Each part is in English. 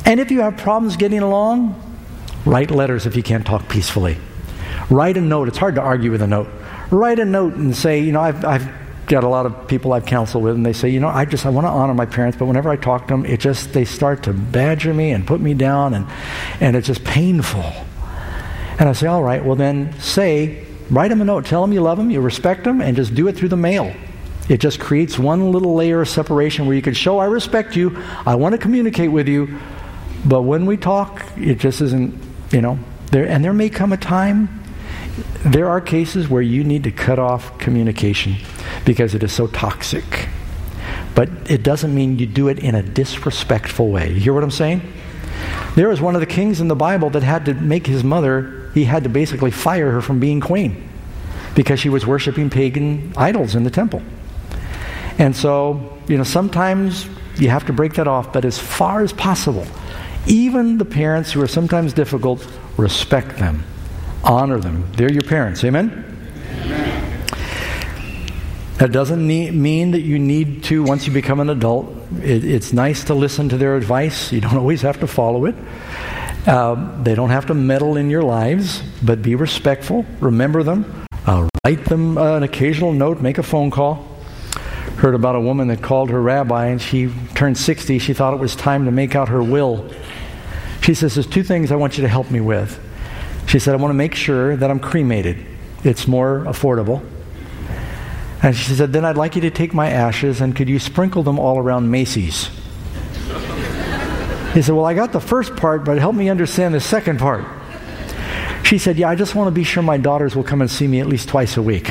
And if you have problems getting along, write letters if you can't talk peacefully. Write a note. It's hard to argue with a note. Write a note and say, I've got a lot of people I've counseled with, and they say, I want to honor my parents, but whenever I talk to them, they start to badger me and put me down, and it's just painful. And I say, all right, well then write them a note. Tell them you love them, you respect them, and just do it through the mail. It just creates one little layer of separation where you can show I respect you, I want to communicate with you, but when we talk, it just isn't, there. And there may come a time, there are cases where you need to cut off communication because it is so toxic. But it doesn't mean you do it in a disrespectful way. You hear what I'm saying? There was one of the kings in the Bible that had to make his mother, he had to basically fire her from being queen because she was worshiping pagan idols in the temple. And so, sometimes you have to break that off, but as far as possible, even the parents who are sometimes difficult, respect them. Honor them. They're your parents. Amen? Amen. That doesn't mean that you need to, once you become an adult, it's nice to listen to their advice. You don't always have to follow it. They don't have to meddle in your lives, but be respectful. Remember them. Write them an occasional note. Make a phone call. Heard about a woman that called her rabbi, and she turned 60. She thought it was time to make out her will. She says, there's 2 things I want you to help me with. She said, I want to make sure that I'm cremated. It's more affordable. And she said, then I'd like you to take my ashes and could you sprinkle them all around Macy's? He said, well, I got the first part, but help me understand the second part. She said, I just want to be sure my daughters will come and see me at least twice a week.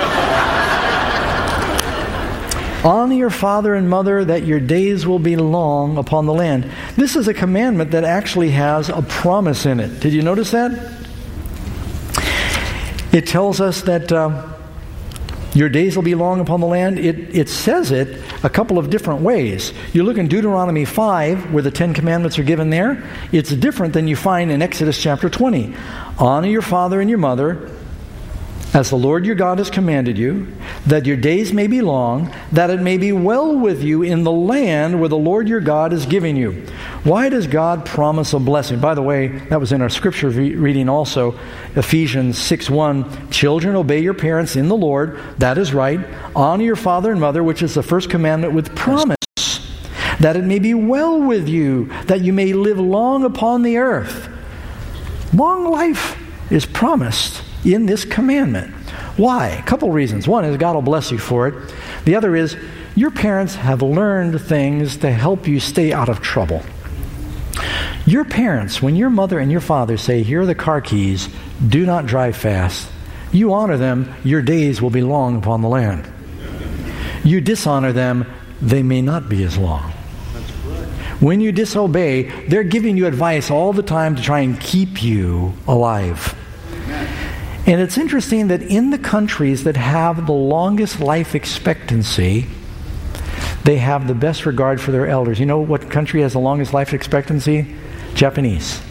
Honor your father and mother that your days will be long upon the land. This is a commandment that actually has a promise in it. Did you notice that? It tells us that your days will be long upon the land. It says it a couple of different ways. You look in Deuteronomy 5, where the 10 Commandments are given there. It's different than you find in Exodus chapter 20. Honor your father and your mother, as the Lord your God has commanded you, that your days may be long, that it may be well with you in the land where the Lord your God is giving you. Why does God promise a blessing? By the way, that was in our scripture reading also, Ephesians 6:1. Children, obey your parents in the Lord. That is right. Honor your father and mother, which is the first commandment with promise, that it may be well with you, that you may live long upon the earth. Long life is promised in this commandment. Why? A couple reasons. One is God will bless you for it. The other is your parents have learned things to help you stay out of trouble. Your parents, when your mother and your father say, here are the car keys, do not drive fast, you honor them, your days will be long upon the land. You dishonor them, they may not be as long. When you disobey, they're giving you advice all the time to try and keep you alive. And it's interesting that in the countries that have the longest life expectancy, they have the best regard for their elders. You know what country has the longest life expectancy? Japanese.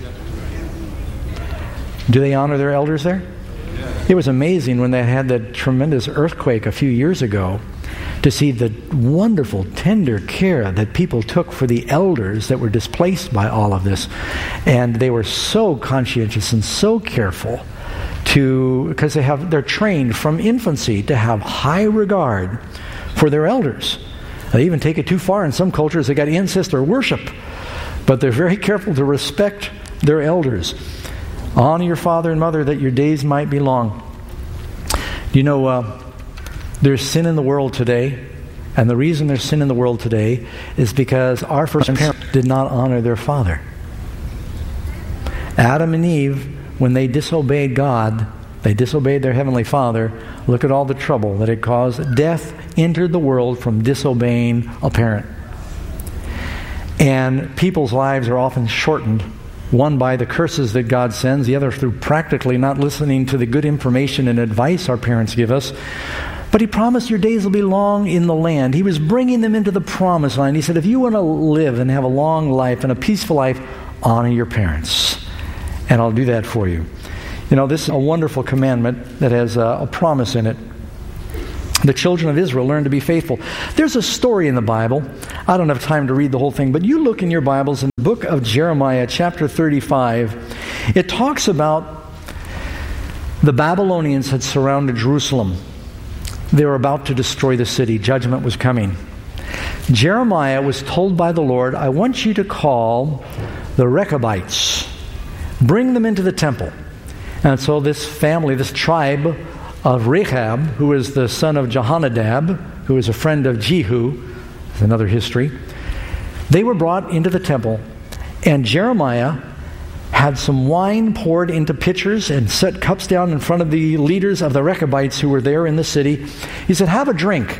Do they honor their elders there? It was amazing when they had that tremendous earthquake a few years ago to see the wonderful, tender care that people took for the elders that were displaced by all of this. And they were so conscientious and so careful because they're trained from infancy to have high regard for their elders. They even take it too far in some cultures. They got ancestor worship, but they're very careful to respect their elders. Honor your father and mother that your days might be long. You know, there's sin in the world today, and the reason there's sin in the world today is because our first parents did not honor their father. Adam and Eve, when they disobeyed God, they disobeyed their heavenly Father. Look at all the trouble that it caused. Death entered the world from disobeying a parent. And people's lives are often shortened, one by the curses that God sends, the other through practically not listening to the good information and advice our parents give us. But He promised your days will be long in the land. He was bringing them into the promised land. He said, if you want to live and have a long life and a peaceful life, honor your parents. And I'll do that for you. You know, this is a wonderful commandment that has a promise in it. the children of Israel learned to be faithful. There's a story in the Bible. I don't have time to read the whole thing, but you look in your Bibles in the book of Jeremiah, chapter 35. It talks about the Babylonians had surrounded Jerusalem. They were about to destroy the city. Judgment was coming. Jeremiah was told by the Lord, I want you to call the Rechabites. Bring them into the temple. And so this family, this tribe of Rechab, who is the son of Jehonadab, who is a friend of Jehu, that's another history, they were brought into the temple, and Jeremiah had some wine poured into pitchers and set cups down in front of the leaders of the Rechabites who were there in the city. He said, have a drink.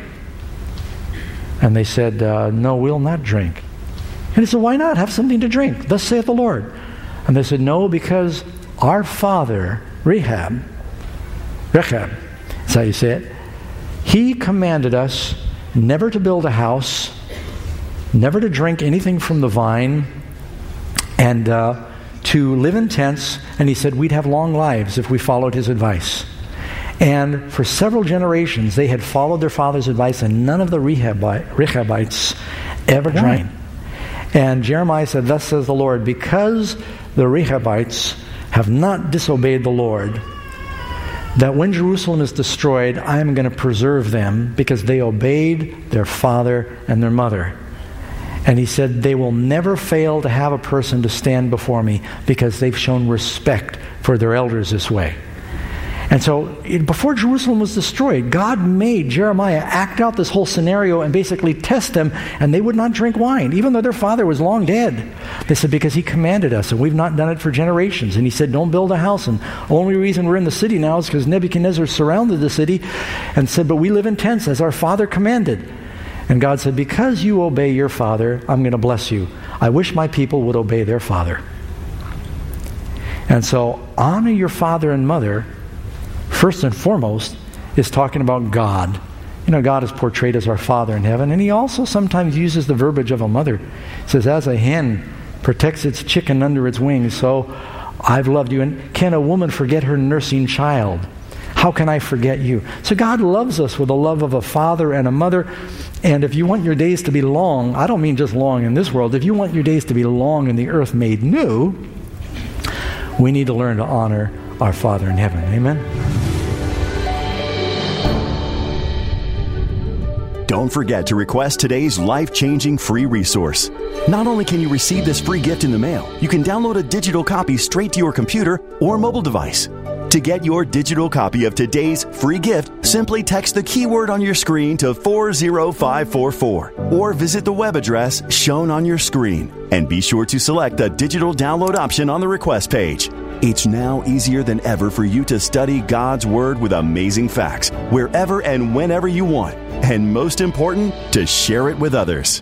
And they said, no, we'll not drink. And he said, why not? Have something to drink. Thus saith the Lord. And they said, no, because our father, Rechab, that's how you say it, he commanded us never to build a house, never to drink anything from the vine, and to live in tents, and he said we'd have long lives if we followed his advice. And for several generations, they had followed their father's advice, and none of the Rechabites ever drank. And Jeremiah said, thus says the Lord, because the Rechabites have not disobeyed the Lord, that when Jerusalem is destroyed, I am going to preserve them because they obeyed their father and their mother. And he said, they will never fail to have a person to stand before me because they've shown respect for their elders this way. And so, before Jerusalem was destroyed, God made Jeremiah act out this whole scenario and basically test them, and they would not drink wine, even though their father was long dead. They said, because he commanded us, and we've not done it for generations. And he said, don't build a house. And the only reason we're in the city now is because Nebuchadnezzar surrounded the city and said, but we live in tents as our father commanded. And God said, because you obey your father, I'm going to bless you. I wish my people would obey their father. And so, honor your father and mother, first and foremost, is talking about God. You know, God is portrayed as our Father in heaven, and he also sometimes uses the verbiage of a mother. He says, as a hen protects its chicken under its wings, so I've loved you. And can a woman forget her nursing child? How can I forget you? So God loves us with the love of a father and a mother. And if you want your days to be long, I don't mean just long in this world, if you want your days to be long in the earth made new, we need to learn to honor our Father in heaven. Amen? Don't forget to request today's life-changing free resource. Not only can you receive this free gift in the mail, you can download a digital copy straight to your computer or mobile device. To get your digital copy of today's free gift, simply text the keyword on your screen to 40544 or visit the web address shown on your screen. And be sure to select the digital download option on the request page. It's now easier than ever for you to study God's Word with amazing facts wherever and whenever you want. And most important, to share it with others.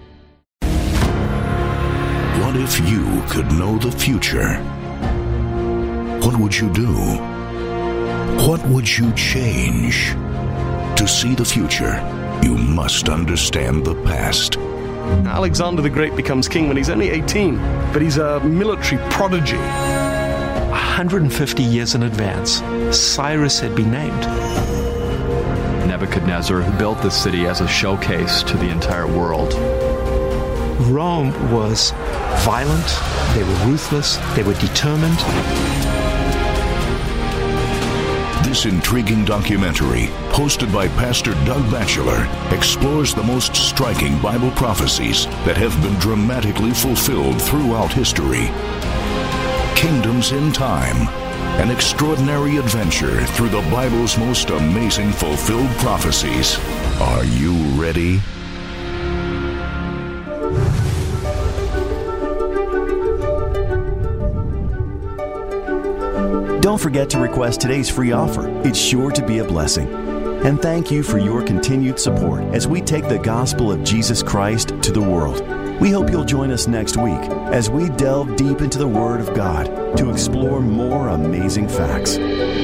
What if you could know the future? What would you do? What would you change? To see the future, you must understand the past. Alexander the Great becomes king when he's only 18, but he's a military prodigy. 150 years in advance, Cyrus had been named. Nebuchadnezzar, who built this city as a showcase to the entire world. Rome was violent, they were ruthless, they were determined. This intriguing documentary, hosted by Pastor Doug Batchelor, explores the most striking Bible prophecies that have been dramatically fulfilled throughout history. Kingdoms in Time, an extraordinary adventure through the Bible's most amazing fulfilled prophecies. Are you ready? Don't forget to request today's free offer. It's sure to be a blessing. And thank you for your continued support as we take the gospel of Jesus Christ to the world. We hope you'll join us next week as we delve deep into the Word of God to explore more amazing facts.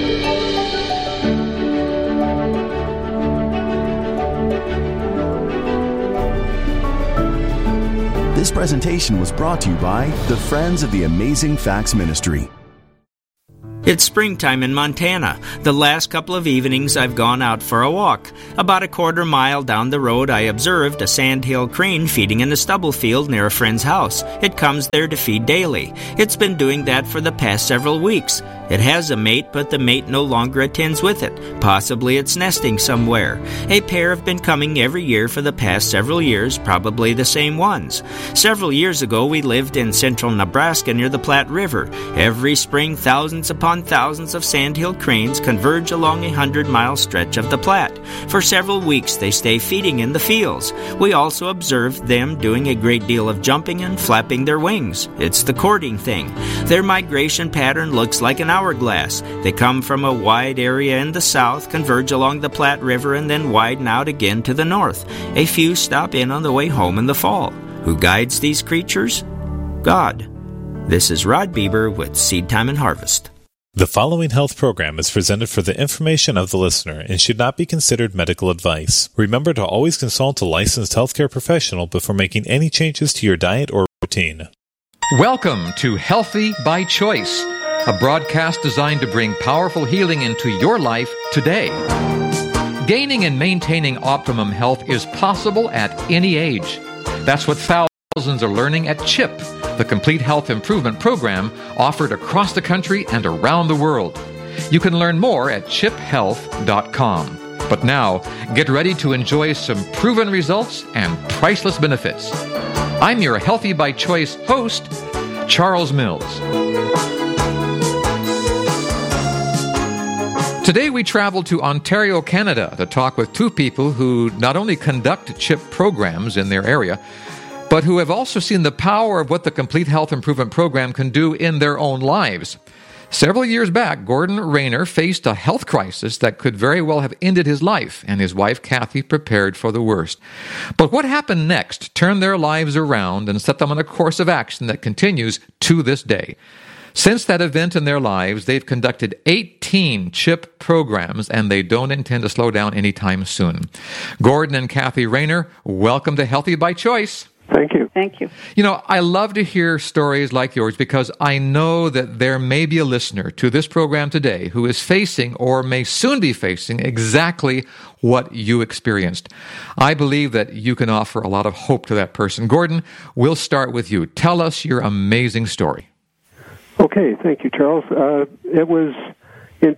This presentation was brought to you by the Friends of the Amazing Facts Ministry. It's springtime in Montana. The last couple of evenings I've gone out for a walk. About a quarter mile down the road I observed a sandhill crane feeding in a stubble field near a friend's house. It comes there to feed daily. It's been doing that for the past several weeks. It has a mate, but the mate no longer attends with it. Possibly it's nesting somewhere. A pair have been coming every year for the past several years, probably the same ones. Several years ago we lived in central Nebraska near the Platte River. Every spring thousands upon thousands of sandhill cranes converge along a 100-mile stretch of the Platte. For several weeks they stay feeding in the fields. We also observed them doing a great deal of jumping and flapping their wings. It's the courting thing. Their migration pattern looks like an hourglass. They come from a wide area in the south, converge along the Platte River, and then widen out again to the north. A few stop in on the way home in the fall. Who guides these creatures? God. This is Rod Bieber with Seed Time and Harvest. The following health program is presented for the information of the listener and should not be considered medical advice. Remember to always consult a licensed healthcare professional before making any changes to your diet or routine. Welcome to Healthy by Choice, a broadcast designed to bring powerful healing into your life today. Gaining and maintaining optimum health is possible at any age. That's what thousands are learning at CHIP, the Complete Health Improvement Program offered across the country and around the world. You can learn more at chiphealth.com. But now, get ready to enjoy some proven results and priceless benefits. I'm your Healthy by Choice host, Charles Mills. Today we travel to Ontario, Canada to talk with two people who not only conduct CHIP programs in their area, but who have also seen the power of what the Complete Health Improvement Program can do in their own lives. Several years back, Gordon Rayner faced a health crisis that could very well have ended his life, and his wife, Kathy, prepared for the worst. But what happened next turned their lives around and set them on a course of action that continues to this day. Since that event in their lives, they've conducted 18 CHIP programs, and they don't intend to slow down anytime soon. Gordon and Kathy Rayner, welcome to Healthy by Choice. Thank you. Thank you. You know, I love to hear stories like yours because I know that there may be a listener to this program today who is facing or may soon be facing exactly what you experienced. I believe that you can offer a lot of hope to that person. Gordon, we'll start with you. Tell us your amazing story. Okay, thank you, Charles. It was in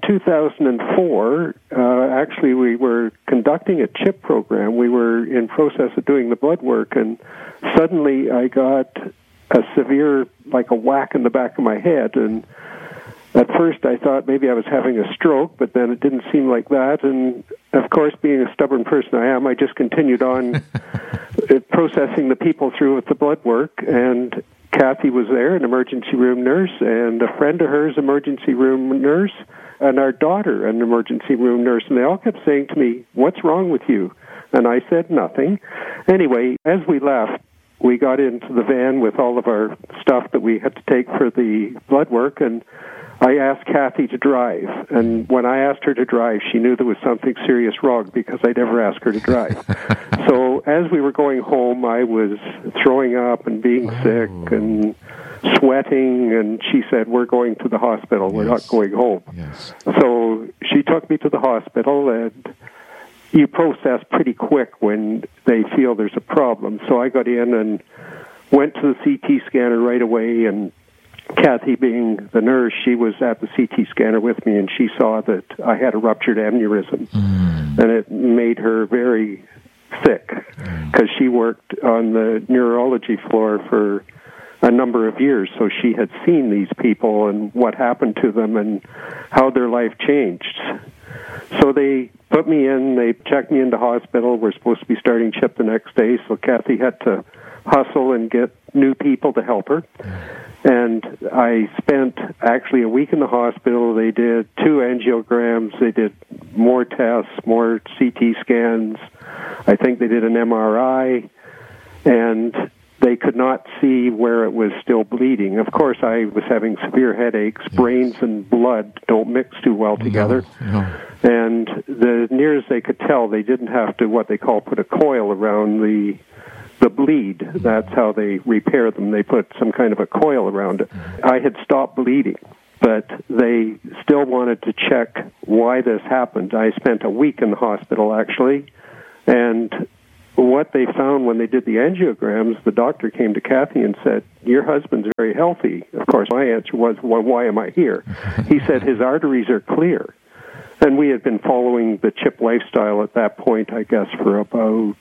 2004. Actually, we were conducting a CHIP program. We were in process of doing the blood work, and suddenly I got a severe, like a whack in the back of my head. And at first I thought maybe I was having a stroke, but then it didn't seem like that. And of course, being a stubborn person I am, I just continued on processing the people through with the blood work. And Kathy was there, an emergency room nurse, and a friend of hers, emergency room nurse, and our daughter, an emergency room nurse. And they all kept saying to me, "What's wrong with you?" And I said nothing. Anyway, as we left, we got into the van with all of our stuff that we had to take for the blood work, and I asked Kathy to drive. And when I asked her to drive, she knew there was something serious wrong because I never asked her to drive. So as we were going home, I was throwing up and being sick and sweating, and she said, "We're going to the hospital. We're not going home." Yes. So she took me to the hospital, and you process pretty quick when they feel there's a problem. So I got in and went to the CT scanner right away, and Kathy, being the nurse, she was at the CT scanner with me, and she saw that I had a ruptured aneurysm. And it made her very sick because she worked on the neurology floor for a number of years, so she had seen these people and what happened to them and how their life changed. So they put me in, they checked me into hospital. We're supposed to be starting CHIP the next day, so Kathy had to hustle and get new people to help her. And I spent actually a week in the hospital. They did 2 angiograms. They did more tests, more CT scans. I think they did an MRI. And they could not see where it was still bleeding. Of course, I was having severe headaches. Brains and blood don't mix too well together. No. And the near as they could tell, they didn't have to, what they call, put a coil around the bleed. That's how they repair them. They put some kind of a coil around it. I had stopped bleeding. but they still wanted to check why this happened. I spent a week in the hospital, actually, and what they found when they did the angiograms, the doctor came to Kathy and said, "Your husband's very healthy." Of course, my answer was, "Well, why am I here?" He said, "His arteries are clear." And we had been following the CHIP lifestyle at that point, I guess, for about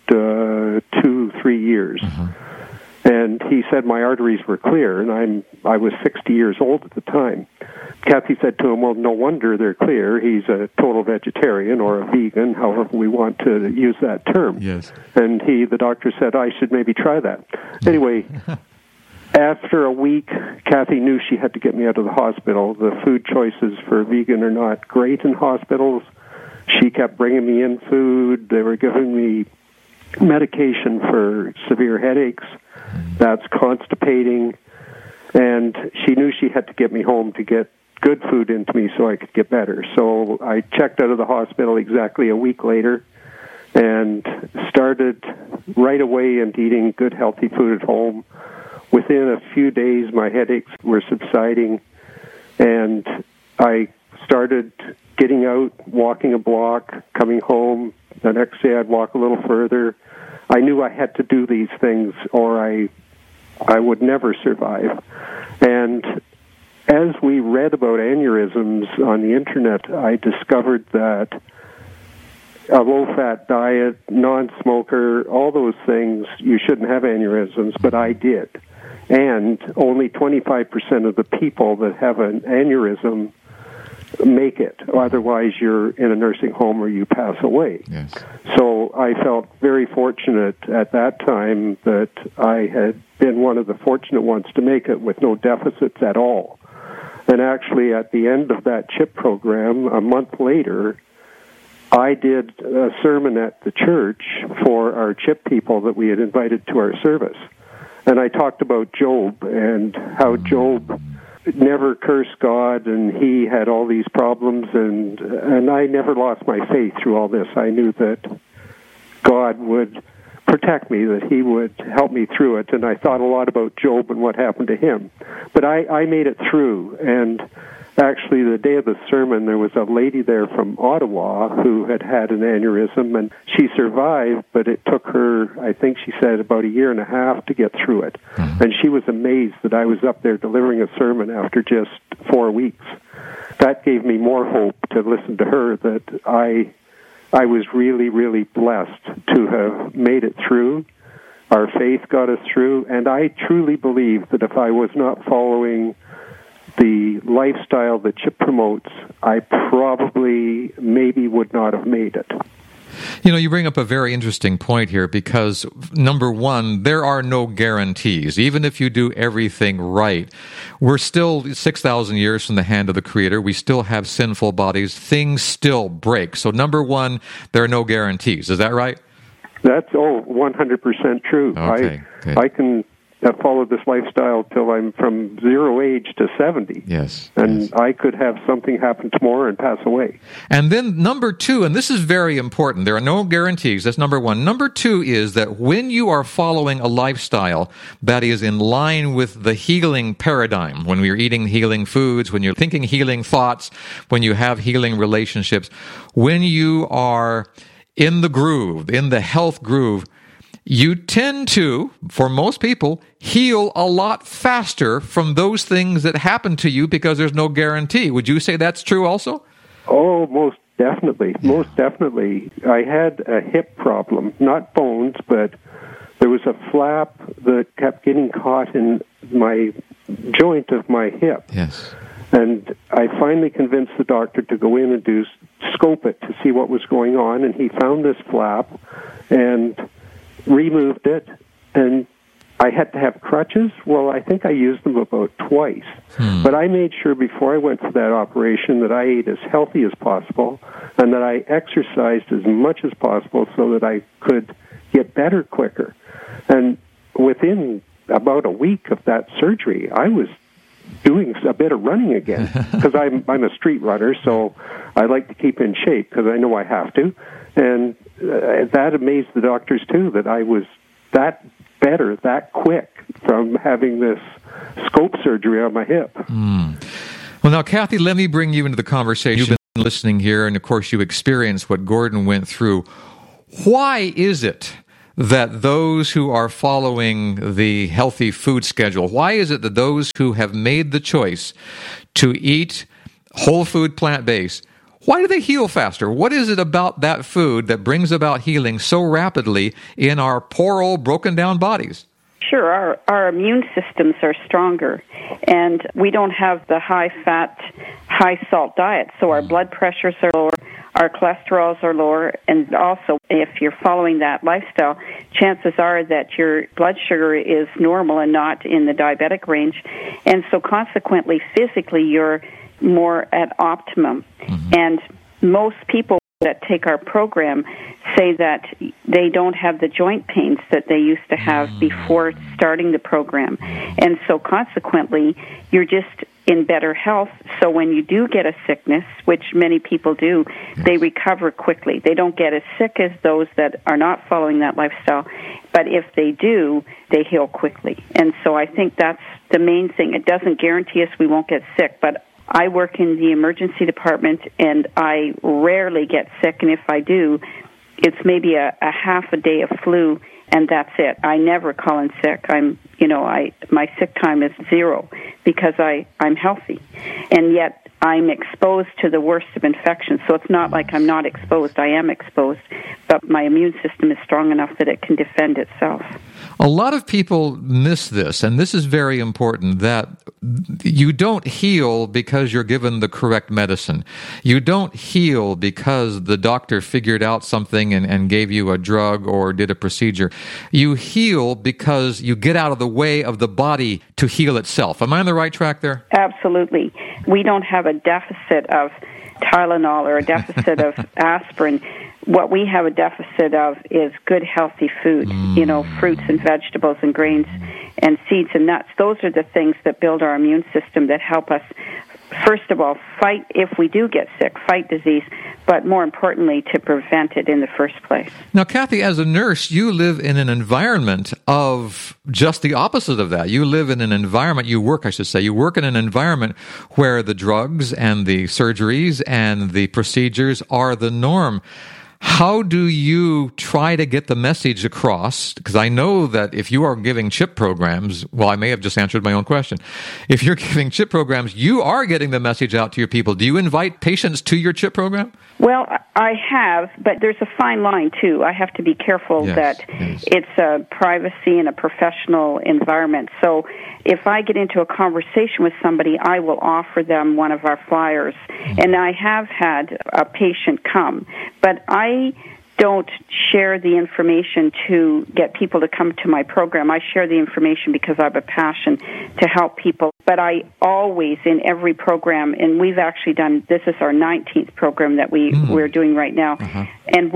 2-3 years. And he said my arteries were clear, and I was 60 years old at the time. Kathy said to him, "Well, no wonder they're clear. He's a total vegetarian or a vegan, however we want to use that term." Yes. And the doctor said, "I should maybe try that." Anyway, after a week, Kathy knew she had to get me out of the hospital. The food choices for vegan are not great in hospitals. She kept bringing me in food. They were giving me medication for severe headaches. That's constipating. And she knew she had to get me home to get good food into me so I could get better. So I checked out of the hospital exactly a week later and started right away into eating good, healthy food at home. Within a few days, my headaches were subsiding, and I started getting out, walking a block, coming home. The next day, I'd walk a little further. I knew I had to do these things, or I would never survive. And as we read about aneurysms on the Internet, I discovered that a low-fat diet, non-smoker, all those things, you shouldn't have aneurysms, but I did. And only 25% of the people that have an aneurysm make it. Otherwise, you're in a nursing home or you pass away. Yes. So I felt very fortunate at that time that I had been one of the fortunate ones to make it with no deficits at all. And actually, at the end of that CHIP program, a month later, I did a sermon at the church for our CHIP people that we had invited to our service. And I talked about Job and how Job never cursed God, and he had all these problems, and I never lost my faith through all this. I knew that God would protect me, that he would help me through it, and I thought a lot about Job and what happened to him. But I made it through, and actually the day of the sermon, there was a lady there from Ottawa who had had an aneurysm, and she survived, but it took her, I think she said, about 1.5 years to get through it. And she was amazed that I was up there delivering a sermon after just 4 weeks. That gave me more hope to listen to her, that I was really, really blessed to have made it through. Our faith got us through, and I truly believe that if I was not following the lifestyle that CHIP promotes, I probably maybe would not have made it. You know, you bring up a very interesting point here because, number one, there are no guarantees. Even if you do everything right, we're still 6,000 years from the hand of the Creator. We still have sinful bodies. Things still break. So, number one, there are no guarantees. Is that right? That's 100% true. Okay, I can have followed this lifestyle till I'm from 0 age to 70. Yes. And yes. I could have something happen tomorrow and pass away. And then number two, and this is very important, there are no guarantees. That's number one. Number two is that when you are following a lifestyle that is in line with the healing paradigm, when you're eating healing foods, when you're thinking healing thoughts, when you have healing relationships, when you are in the groove, in the health groove, you tend to, for most people, heal a lot faster from those things that happen to you because there's no guarantee. Would you say that's true also? Oh, most definitely. Yeah. Most definitely. I had a hip problem, not bones, but there was a flap that kept getting caught in my joint of my hip. Yes. And I finally convinced the doctor to go in and scope it to see what was going on, and he found this flap and removed it, and I had to have crutches. Well, I think I used them about twice. But I made sure before I went for that operation that I ate as healthy as possible and that I exercised as much as possible so that I could get better quicker. And within about a week of that surgery, I was doing a bit of running again because I'm a street runner, so I like to keep in shape because I know I have to. And that amazed the doctors, too, that I was that better, that quick from having this scope surgery on my hip. Well, now, Kathy, let me bring you into the conversation. You've been listening here, and of course you experienced what Gordon went through. Why is it that those who are following the healthy food schedule, why is it that those who have made the choice to eat whole food, plant-based, why do they heal faster? What is it about that food that brings about healing so rapidly in our poor old broken down bodies? Sure, our immune systems are stronger, and we don't have the high-fat, high-salt diet, so our blood pressures are lower, our cholesterols are lower, and also if you're following that lifestyle, chances are that your blood sugar is normal and not in the diabetic range, and so consequently, physically, you're more at optimum. Mm-hmm. And most people that take our program say that they don't have the joint pains that they used to have before starting the program. And so consequently, you're just in better health. So when you do get a sickness, which many people do, they recover quickly. They don't get as sick as those that are not following that lifestyle. But if they do, they heal quickly. And so I think that's the main thing. It doesn't guarantee us we won't get sick, but I work in the emergency department, and I rarely get sick, and if I do, it's maybe a half a day of flu, and that's it. I never call in sick. My sick time is 0 because I'm healthy, and yet I'm exposed to the worst of infections. So it's not like I'm not exposed. I am exposed, but my immune system is strong enough that it can defend itself. A lot of people miss this, and this is very important, that you don't heal because you're given the correct medicine. You don't heal because the doctor figured out something and gave you a drug or did a procedure. You heal because you get out of the way of the body to heal itself. Am I on the right track there? Absolutely. We don't have a deficit of Tylenol or a deficit of aspirin. What we have a deficit of is good, healthy food, fruits and vegetables and grains and seeds and nuts. Those are the things that build our immune system, that help us, first of all, fight if we do get sick, fight disease, but more importantly, to prevent it in the first place. Now, Kathy, as a nurse, you live in an environment of just the opposite of that. You live in an environment, you work in an environment where the drugs and the surgeries and the procedures are the norm. How do you try to get the message across? Because I know that if you are giving CHIP programs, well, I may have just answered my own question. If you're giving CHIP programs, you are getting the message out to your people. Do you invite patients to your CHIP program? Well, I have, but there's a fine line, too. I have to be careful that it's a privacy and a professional environment. So if I get into a conversation with somebody, I will offer them one of our flyers. And I have had a patient come, but I don't share the information to get people to come to my program. I share the information because I have a passion to help people. But I always, in every program, and we've actually done, this is our 19th program that we're doing right now, and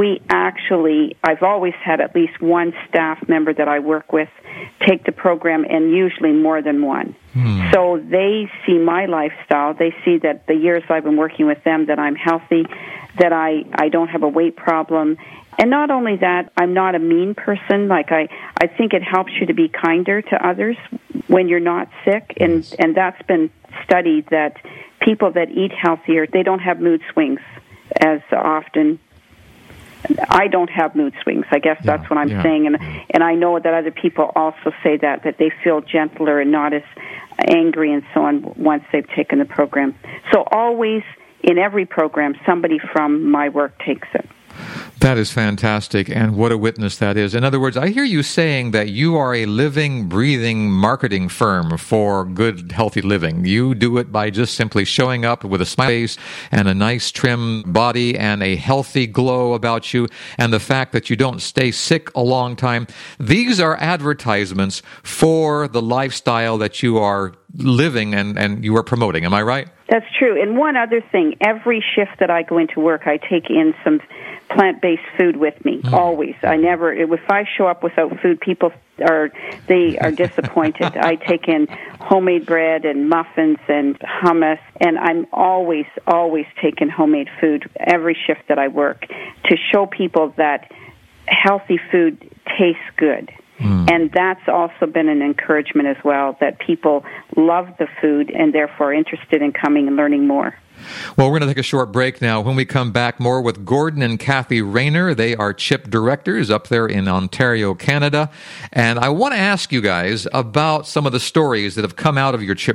I've always had at least one staff member that I work with take the program, and usually more than one. So they see my lifestyle. They see that the years I've been working with them, that I'm healthy, that I don't have a weight problem. And not only that, I'm not a mean person. Like I think it helps you to be kinder to others when you're not sick. And that's been studied, that people that eat healthier, they don't have mood swings as often. I don't have mood swings. I guess that's what I'm saying. And I know that other people also say that they feel gentler and not as angry and so on once they've taken the program. So always, in every program, somebody from my work takes it. That is fantastic, and what a witness that is. In other words, I hear you saying that you are a living, breathing marketing firm for good, healthy living. You do it by just simply showing up with a smile face and a nice, trim body and a healthy glow about you, and the fact that you don't stay sick a long time. These are advertisements for the lifestyle that you are living and you are promoting. Am I right? That's true. And one other thing, every shift that I go into work, I take in some plant-based food with me, always. If I show up without food, people are disappointed. I take in homemade bread and muffins and hummus, and I'm always taking homemade food every shift that I work to show people that healthy food tastes good. And that's also been an encouragement as well, that people love the food and therefore are interested in coming and learning more. Well, we're going to take a short break now. When we come back, more with Gordon and Kathy Rayner. They are CHIP directors up there in Ontario, Canada. And I want to ask you guys about some of the stories that have come out of your CHIP